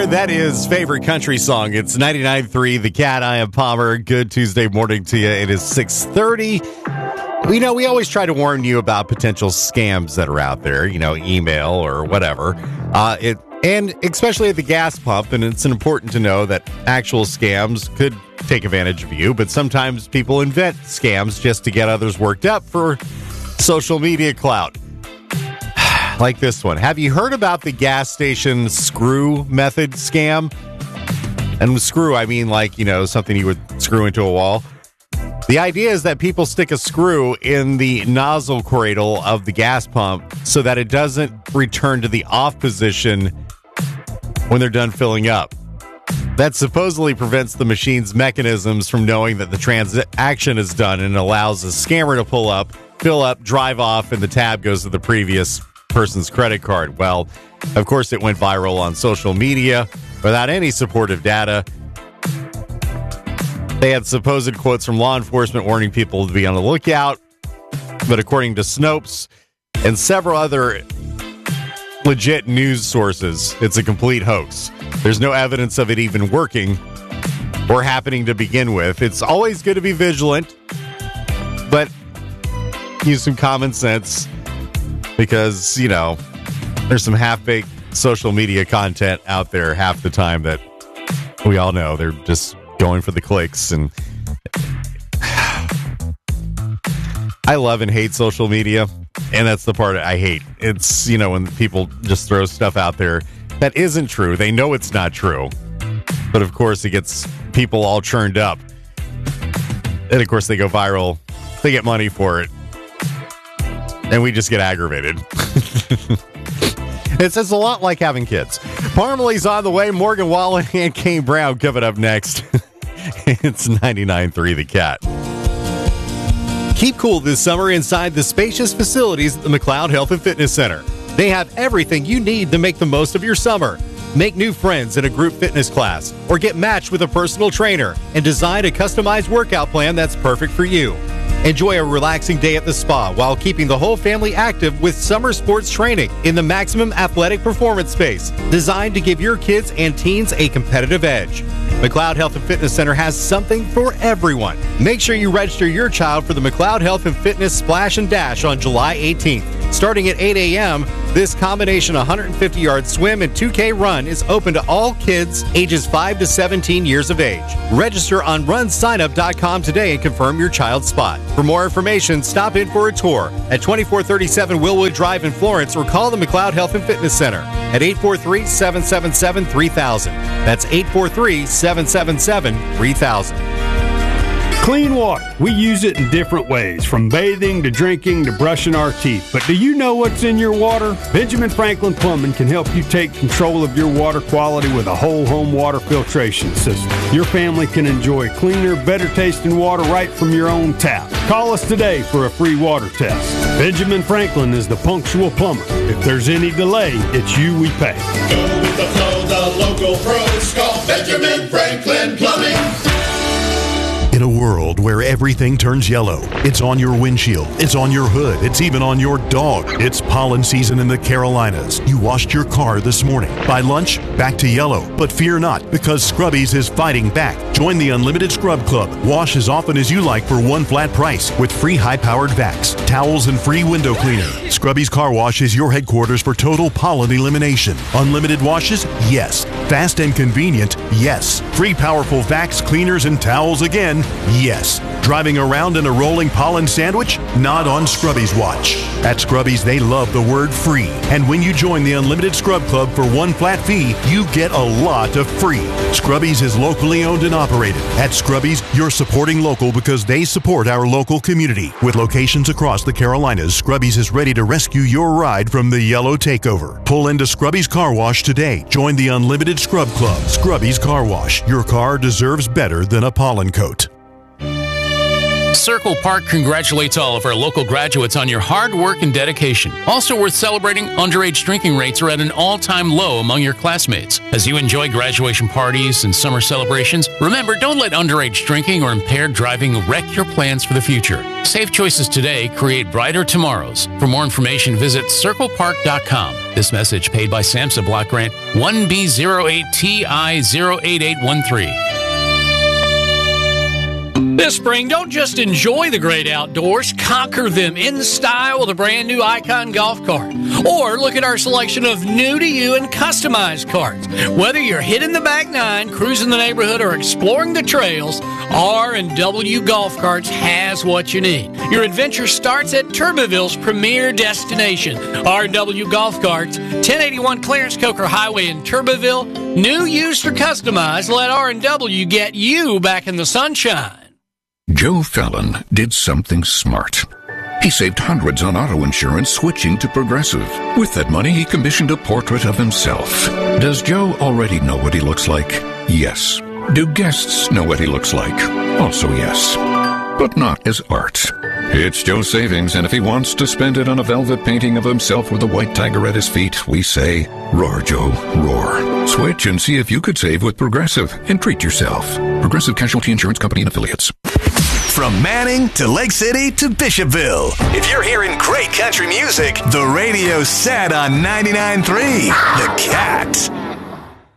That is favorite country song. It's 99.3 The Cat. I am Palmer. Good Tuesday morning to you. It is 6:30. We always try to warn you about potential scams that are out there, email or whatever. And especially at the gas pump, and it's important to know that actual scams could take advantage of you, but sometimes people invent scams just to get others worked up for social media clout. Like this one. Have you heard about the gas station screw method scam? And with screw, I mean something you would screw into a wall. The idea is that people stick a screw in the nozzle cradle of the gas pump so that it doesn't return to the off position when they're done filling up. That supposedly prevents the machine's mechanisms from knowing that the transaction is done and allows the scammer to pull up, fill up, drive off, and the tab goes to the previous person's credit card. Well, of course, it went viral on social media without any supportive data. They had supposed quotes from law enforcement warning people to be on the lookout. But according to Snopes and several other legit news sources, it's a complete hoax. There's no evidence of it even working or happening to begin with. It's always good to be vigilant, but use some common sense because, there's some half-baked social media content out there half the time that we all know they're just going for the clicks. And I love and hate social media, and that's the part I hate. It's, when people just throw stuff out there that isn't true. They know it's not true, but of course it gets people all churned up, and of course they go viral. They get money for it, and we just get aggravated. It's a lot like having kids. Parmalee's on the way. Morgan Wallen and Kane Brown coming up next. It's 99.3 The Cat. Keep cool this summer inside the spacious facilities at the McLeod Health and Fitness Center. They have everything you need to make the most of your summer. Make new friends in a group fitness class or get matched with a personal trainer and design a customized workout plan that's perfect for you. Enjoy a relaxing day at the spa while keeping the whole family active with summer sports training in the Maximum Athletic Performance Space, designed to give your kids and teens a competitive edge. McLeod Health and Fitness Center has something for everyone. Make sure you register your child for the McLeod Health and Fitness Splash and Dash on July 18th. Starting at 8 a.m., this combination 150-yard swim and 2K run is open to all kids ages 5 to 17 years of age. Register on runsignup.com today and confirm your child's spot. For more information, stop in for a tour at 2437 Willwood Drive in Florence or call the McLeod Health and Fitness Center at 843-777-3000. That's 843-777-3000. Clean water. We use it in different ways, from bathing to drinking to brushing our teeth. But do you know what's in your water? Benjamin Franklin Plumbing can help you take control of your water quality with a whole home water filtration system. Your family can enjoy cleaner, better tasting water right from your own tap. Call us today for a free water test. Benjamin Franklin is the punctual plumber. If there's any delay, it's you we pay. Go with the flow, the local pros call Benjamin Franklin Plumbing. In a world where everything turns yellow, it's on your windshield, it's on your hood, it's even on your dog. It's pollen season in the Carolinas. You washed your car this morning. By lunch, back to yellow. But fear not, because Scrubbies is fighting back. Join the Unlimited Scrub Club. Wash as often as you like for one flat price with free high-powered vacs, towels, and free window cleaner. Scrubbies Car Wash is your headquarters for total pollen elimination. Unlimited washes? Yes. Fast and convenient? Yes. Free powerful vacs, cleaners, and towels again? Yes. Driving around in a rolling pollen sandwich? Not on Scrubbies watch. At Scrubbies, they love the word free. And when you join the Unlimited Scrub Club for one flat fee, you get a lot of free. Scrubbies is locally owned and operated. At Scrubbies, you're supporting local because they support our local community. With locations across the Carolinas, Scrubbies is ready to rescue your ride from the yellow takeover. Pull into Scrubbies Car Wash today. Join the Unlimited Scrub Club. Scrubbies Car Wash. Your car deserves better than a pollen coat. Circle Park congratulates all of our local graduates on your hard work and dedication. Also worth celebrating, underage drinking rates are at an all-time low among your classmates. As you enjoy graduation parties and summer celebrations, remember, don't let underage drinking or impaired driving wreck your plans for the future. Safe choices today create brighter tomorrows. For more information, visit circlepark.com. This message paid by SAMHSA Block Grant 1B08TI08813. This spring, don't just enjoy the great outdoors, conquer them in style with a brand new Icon golf cart. Or look at our selection of new to you and customized carts. Whether you're hitting the back nine, cruising the neighborhood, or exploring the trails, R&W Golf Carts has what you need. Your adventure starts at Turboville's premier destination. R&W Golf Carts, 1081 Clarence Coker Highway in Turboville. New, used, or customized, let R&W get you back in the sunshine. Joe Fallon did something smart. He saved hundreds on auto insurance switching to Progressive. With that money, he commissioned a portrait of himself. Does Joe already know what he looks like? Yes. Do guests know what he looks like? Also yes. But not as art. It's Joe's savings, and if he wants to spend it on a velvet painting of himself with a white tiger at his feet, we say, roar, Joe, roar. Switch and see if you could save with Progressive and treat yourself. Progressive Casualty Insurance Company and Affiliates. From Manning to Lake City to Bishopville. If you're hearing great country music, the radio's set on 99.3 The Cat.